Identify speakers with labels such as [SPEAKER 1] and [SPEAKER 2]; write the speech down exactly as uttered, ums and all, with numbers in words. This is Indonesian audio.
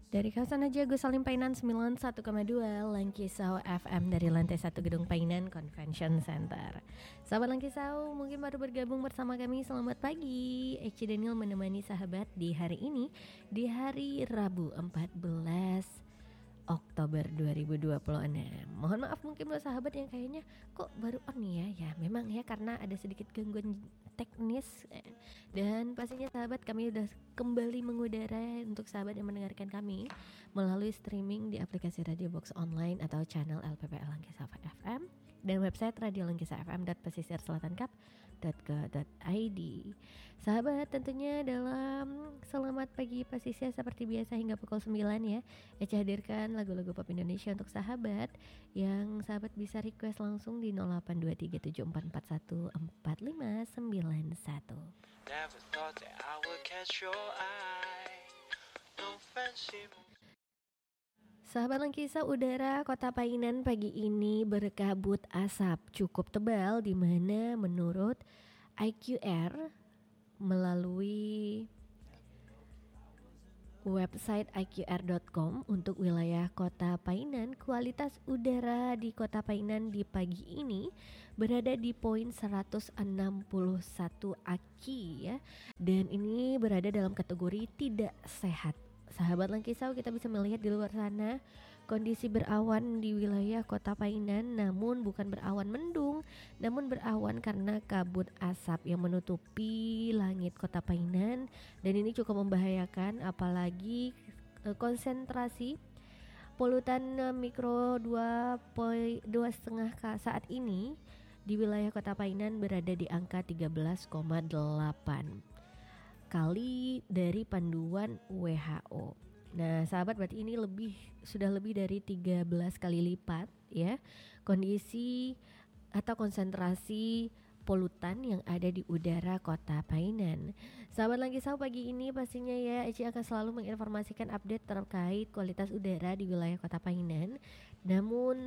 [SPEAKER 1] Dari kawasan Haji Agus Salim Painan sembilan puluh satu koma dua Langkisau F M dari lantai satu Gedung Painan Convention Center. Sahabat Langkisau, mungkin baru bergabung bersama kami. Selamat pagi. Eci Daniel menemani sahabat di hari ini, di hari Rabu empat belas Oktober dua ribu dua puluh enam. Mohon maaf mungkin buat sahabat yang kayaknya kok baru on ya. Ya memang ya, karena ada sedikit gangguan teknis. Dan pastinya sahabat, kami udah kembali mengudara untuk sahabat yang mendengarkan kami melalui streaming di aplikasi Radio Box Online atau channel L P P L Langkisau F M dan website radio langkisau f m dot pesisir selatan kap dot go dot i d. Sahabat, tentunya dalam Selamat Pagi Pesisir seperti biasa hingga pukul sembilan ya, Ece hadirkan lagu-lagu pop Indonesia untuk sahabat yang sahabat bisa request langsung di nol delapan dua tiga tujuh empat empat satu empat lima sembilan satu. Never thought that I would catch your eye. No fancy. Sahabat Langkisau, udara Kota Painan pagi ini berkabut asap cukup tebal, di mana menurut I Q R melalui website i q r dot com untuk wilayah Kota Painan, kualitas udara di Kota Painan di pagi ini berada di poin seratus enam puluh satu A Q I ya, dan ini berada dalam kategori tidak sehat. Sahabat Langkisau, kita bisa melihat di luar sana kondisi berawan di wilayah Kota Painan, namun bukan berawan mendung, namun berawan karena kabut asap yang menutupi langit Kota Painan, dan ini cukup membahayakan apalagi e, konsentrasi polutan e, mikro dua koma lima saat ini di wilayah Kota Painan berada di angka tiga belas koma delapan kali dari panduan W H O. Nah, sahabat, berarti ini lebih sudah lebih dari tiga belas kali lipat ya kondisi atau konsentrasi polutan yang ada di udara Kota Painan. Sahabat Langkisau, pagi ini pastinya ya Eci akan selalu menginformasikan update terkait kualitas udara di wilayah Kota Painan. Namun